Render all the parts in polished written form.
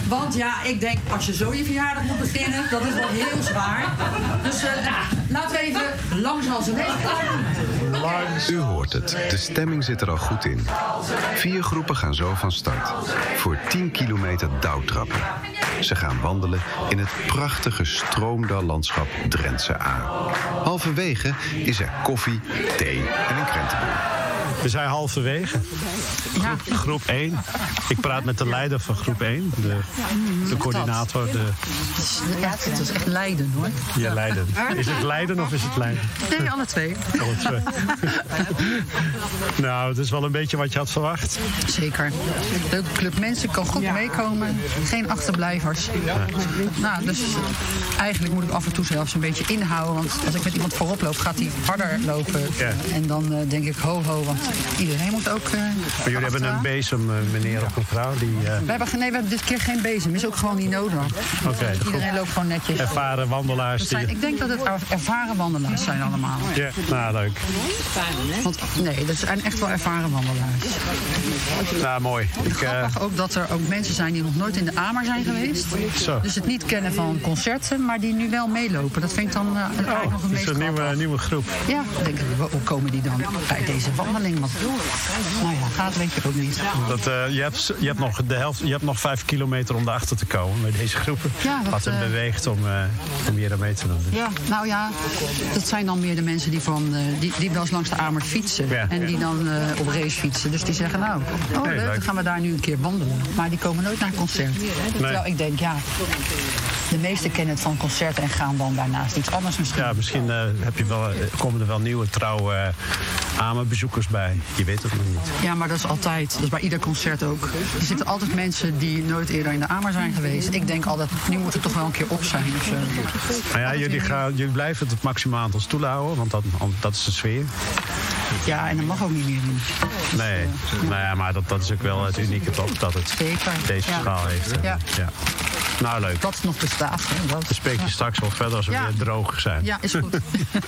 Want ja, ik denk, als je zo je verjaardag moet beginnen, dat is wel heel zwaar. Dus laten we even langzaam als een hele. U hoort het, de stemming zit er al goed in. 4 groepen gaan zo van start. Voor 10 kilometer dauwtrappen. Ze gaan wandelen in het prachtige stroomdallandschap Drentse Aa. Halverwege is er koffie, thee en een krentenbol. We zijn halverwege. Ja. Groep 1. Ik praat met de leider van groep 1. De coördinator. Ja, het is echt Leiden, hoor. Ja, Leiden. Is het Leiden of is het Leiden? Nee, alle twee. Alle twee. Nou, het is wel een beetje wat je had verwacht. Zeker. Leuke club mensen, kan goed meekomen. Geen achterblijvers. Ja. Nou, dus eigenlijk moet ik af en toe zelfs een beetje inhouden. Want als ik met iemand voorop loop, gaat hij harder lopen. Ja. En dan denk ik, ho, want iedereen moet ook... Maar jullie hebben een bezem, meneer of mevrouw? We hebben dit keer geen bezem. Is ook gewoon niet nodig. Okay, iedereen loopt gewoon netjes. Ervaren wandelaars. Ik denk dat het ervaren wandelaars zijn allemaal. Ja, nou leuk. Want nee, dat zijn echt wel ervaren wandelaars. Nou, mooi. Grappig ook dat er ook mensen zijn die nog nooit in de Amer zijn geweest. Zo. Dus het niet kennen van concerten, maar die nu wel meelopen. Dat vind ik dan eigenlijk nog een meest grappig. Een nieuwe groep. Ja, dan denk ik, hoe komen die dan bij deze wandeling? Want, nou ja, gaat weet je ook niet. Je hebt nog de helft, je hebt nog 5 kilometer om erachter te komen met deze groepen. Ja, wat hem beweegt om hier aan mee te doen. Ja, nou ja, dat zijn dan meer de mensen die wel eens langs de Amer fietsen. Ja, en die dan op race fietsen. Dus die zeggen, nou, leuk, dan gaan we daar nu een keer wandelen. Maar die komen nooit naar een concert. Terwijl ik denk, ja, de meesten kennen het van concerten en gaan dan daarnaast iets anders misschien. Ja, misschien komen er wel nieuwe trouwe Amerbezoekers bij. Je weet het nog niet. Ja, maar dat is altijd. Dat is bij ieder concert ook. Er zitten altijd mensen die nooit eerder in de Amer zijn geweest. Ik denk altijd, nu moet het toch wel een keer op zijn. Of zo. Nou ja, jullie blijven het maximaal aantal stoelen houden, want dat is de sfeer. Ja, en dat mag ook niet meer doen. Nee, nou ja, maar dat is ook wel het unieke toch, dat het deze schaal heeft. Ja. Ja. Nou, leuk. Dat het nog bestaat. Dan spreek je straks wel verder als we weer droog zijn. Ja, is goed.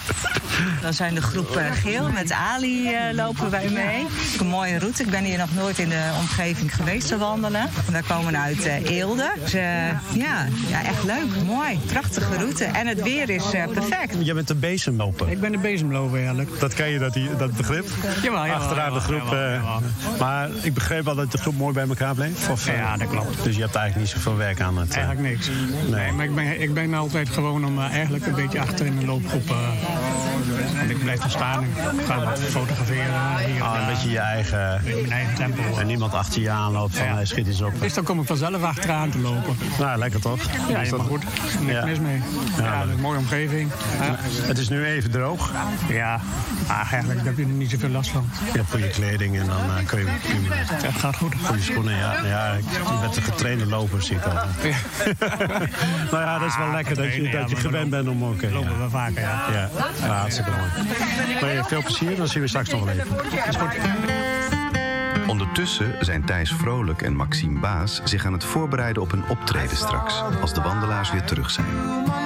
Dan zijn de groep geel. Met Ali lopen wij mee. Een mooie route. Ik ben hier nog nooit in de omgeving geweest te wandelen. Wij komen uit Eelde. Dus ja, echt leuk. Mooi. Prachtige route. En het weer is perfect. Je bent de bezemloper. Ik ben de bezemloper, eigenlijk. Dat ken je, dat begrip? Jawel, achteraan de groep. Jawel. Maar ik begreep wel dat de groep mooi bij elkaar bleef. Of, ja, dat klopt. Dus je hebt eigenlijk niet zoveel werk aan het... Eigenlijk niks. Nee, maar ik ben altijd gewoon om eigenlijk een beetje achter in de loopgroep. En ik blijf er staan en ga wat fotograferen. Een beetje je eigen... Mijn eigen tempo. En niemand achter je aanloopt van hij schiet eens op. Dus dan kom ik vanzelf achteraan te lopen. Nou, lekker toch? Ja, is dat goed. Niks mis mee. Ja, een mooie omgeving. Ja. Het is nu even droog. Ja, eigenlijk heb je er niet zoveel last van. Je hebt goede kleding en dan kun je... Het gaat goed. Goede schoenen, ja. Je bent een getrainde loper, zie ik al. Ja. Nou ja, dat is wel lekker dat je gewend bent om ook... Lopen we vaker, ja. Ja, hartstikke mooi. Maar veel plezier, dan zien we straks nog wel even. Is goed. Ondertussen zijn Thijs Vrolijk en Maxime Baas zich aan het voorbereiden op een optreden straks, als de wandelaars weer terug zijn.